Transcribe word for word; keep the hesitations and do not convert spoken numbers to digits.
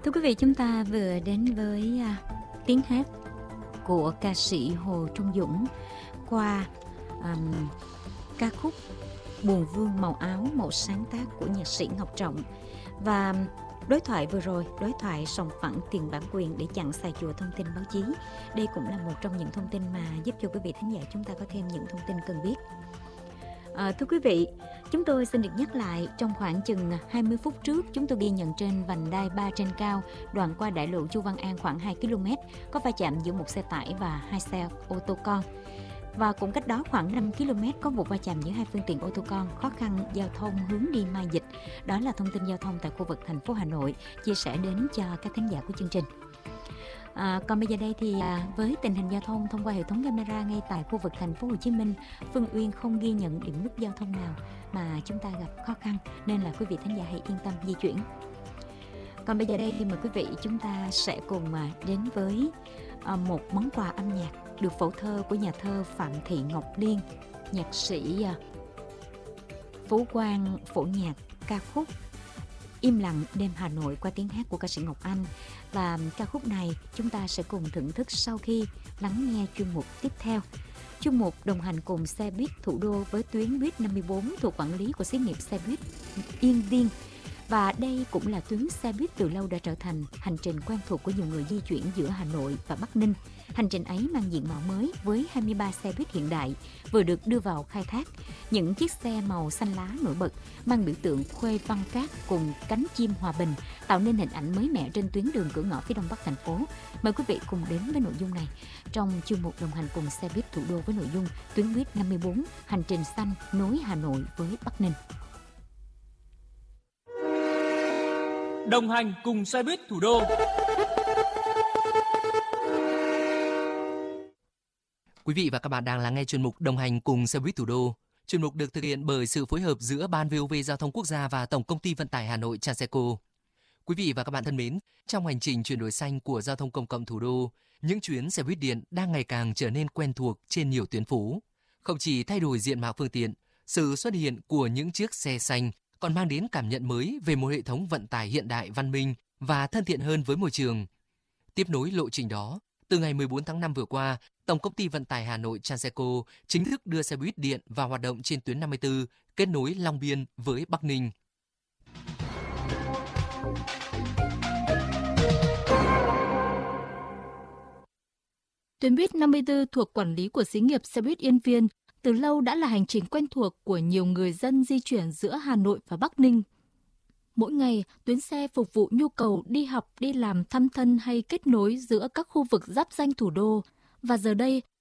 Thưa quý vị, chúng ta vừa đến với à, tiếng hát của ca sĩ Hồ Trung Dũng qua um, ca khúc Buồn Vương Màu Áo, một sáng tác của nhạc sĩ Ngọc Trọng. Và đối thoại vừa rồi, đối thoại sòng phẳng tiền bản quyền để chặn xài chùa thông tin báo chí. Đây cũng là một trong những thông tin mà giúp cho quý vị thính giả chúng ta có thêm những thông tin cần biết. À, thưa quý vị, chúng tôi xin được nhắc lại, trong khoảng chừng hai mươi phút trước, chúng tôi ghi nhận trên vành đai ba trên cao, đoạn qua đại lộ Chu Văn An khoảng hai ki lô mét, có va chạm giữa một xe tải và hai xe ô tô con. Và cũng cách đó khoảng năm ki lô mét có vụ va chạm giữa hai phương tiện ô tô con, khó khăn giao thông hướng đi Mai Dịch. Đó là thông tin giao thông tại khu vực thành phố Hà Nội, chia sẻ đến cho các thính giả của chương trình. À, còn bây giờ đây thì à, với tình hình giao thông thông qua hệ thống camera ngay tại khu vực thành phố Hồ Chí Minh, Phương Uyên không ghi nhận điểm nút giao thông nào mà chúng ta gặp khó khăn, nên là quý vị thính giả hãy yên tâm di chuyển. Còn bây giờ đây thì mời quý vị chúng ta sẽ cùng à, đến với à, một món quà âm nhạc được phổ thơ của nhà thơ Phạm Thị Ngọc Liên, nhạc sĩ à, Phú Quang phổ nhạc ca khúc Im lặng đêm Hà Nội qua tiếng hát của ca sĩ Ngọc Anh. Và ca khúc này chúng ta sẽ cùng thưởng thức sau khi lắng nghe chuyên mục tiếp theo. Chuyên mục đồng hành cùng xe buýt thủ đô với tuyến buýt năm mươi bốn thuộc quản lý của xí nghiệp xe buýt Yên Viên. Và đây cũng là tuyến xe buýt từ lâu đã trở thành hành trình quen thuộc của nhiều người di chuyển giữa Hà Nội và Bắc Ninh. Hành trình ấy mang diện mạo mới với hai mươi ba xe buýt hiện đại vừa được đưa vào khai thác. Những chiếc xe màu xanh lá nổi bật mang biểu tượng khuê văn cát cùng cánh chim hòa bình tạo nên hình ảnh mới mẻ trên tuyến đường cửa ngõ phía đông bắc thành phố. Mời quý vị cùng đến với nội dung này trong chuyên mục đồng hành cùng xe buýt thủ đô với nội dung tuyến buýt năm mươi bốn, hành trình xanh nối Hà Nội với Bắc Ninh. Đồng hành cùng xe buýt thủ đô. Quý vị và các bạn đang lắng nghe chuyên mục Đồng hành cùng xe buýt thủ đô. Chuyên mục được thực hiện bởi sự phối hợp giữa Ban vê o vê Giao thông Quốc gia và Tổng công ty Vận tải Hà Nội Transeco. Quý vị và các bạn thân mến, trong hành trình chuyển đổi xanh của giao thông công cộng thủ đô, những chuyến xe buýt điện đang ngày càng trở nên quen thuộc trên nhiều tuyến phố. Không chỉ thay đổi diện mạo phương tiện, sự xuất hiện của những chiếc xe xanh còn mang đến cảm nhận mới về một hệ thống vận tải hiện đại, văn minh và thân thiện hơn với môi trường. Tiếp nối lộ trình đó, từ ngày mười bốn tháng năm vừa qua, Tổng công ty Vận tải Hà Nội Transeco chính thức đưa xe buýt điện vào hoạt động trên tuyến năm mươi tư, kết nối Long Biên với Bắc Ninh. Tuyến buýt năm mươi tư thuộc quản lý của xí nghiệp xe buýt Yên Viên từ lâu đã là hành trình quen thuộc của nhiều người dân di chuyển giữa Hà Nội và Bắc Ninh. Mỗi ngày, tuyến xe phục vụ nhu cầu đi học, đi làm, thăm thân hay kết nối giữa các khu vực giáp ranh thủ đô. Và giờ đây,